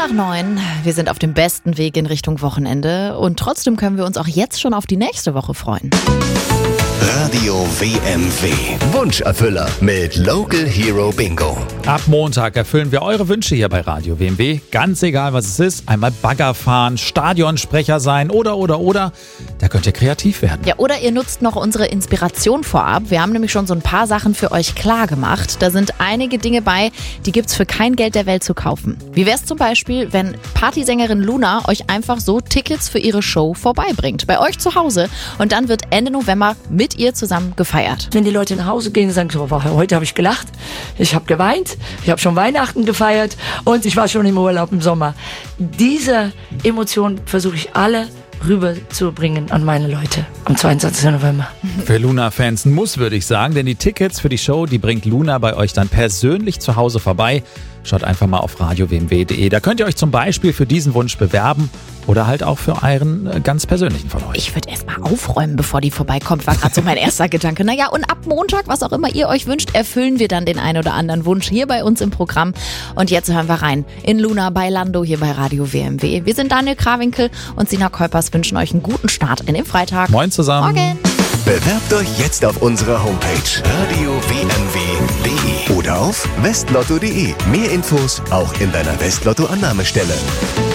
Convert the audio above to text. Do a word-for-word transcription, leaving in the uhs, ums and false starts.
nach neun. Wir sind auf dem besten Weg in Richtung Wochenende und trotzdem können wir uns auch jetzt schon auf die nächste Woche freuen. Radio W M W. Wunscherfüller mit Local Hero Bingo. Ab Montag erfüllen wir eure Wünsche hier bei Radio W M W. Ganz egal, was es ist. Einmal Bagger fahren, Stadionsprecher sein oder, oder, oder. Da könnt ihr kreativ werden. Ja, oder ihr nutzt noch unsere Inspiration vorab. Wir haben nämlich schon so ein paar Sachen für euch klar gemacht. Da sind einige Dinge bei, die gibt's für kein Geld der Welt zu kaufen. Wie wär's zum Beispiel, wenn Partysängerin Luna euch einfach so Tickets für ihre Show vorbeibringt? Bei euch zu Hause. Und dann wird Ende November mit ihr zusammen gefeiert. Wenn die Leute nach Hause gehen und sagen, so, heute habe ich gelacht, ich habe geweint, ich habe schon Weihnachten gefeiert und ich war schon im Urlaub im Sommer. Diese Emotionen versuche ich alle rüberzubringen an meine Leute am zweiundzwanzigsten November. Für Luna-Fans ein Muss, würde ich sagen, denn die Tickets für die Show, die bringt Luna bei euch dann persönlich zu Hause vorbei. Schaut einfach mal auf radio w m w punkt d e. Da könnt ihr euch zum Beispiel für diesen Wunsch bewerben oder halt auch für euren äh, ganz persönlichen von euch. Ich würde erst mal aufräumen, bevor die vorbeikommt, war gerade so mein erster Gedanke. Naja, und ab Montag, was auch immer ihr euch wünscht, erfüllen wir dann den einen oder anderen Wunsch hier bei uns im Programm. Und jetzt hören wir rein in Luna bei Lando hier bei Radio W M W. Wir sind Daniel Krawinkel und Sina Keupers, wünschen euch einen guten Start in den Freitag. Moin zusammen. Morgen. Bewerbt euch jetzt auf unserer Homepage radio w m w punkt d e oder auf westlotto punkt d e. Mehr Infos auch in deiner Westlotto-Annahmestelle.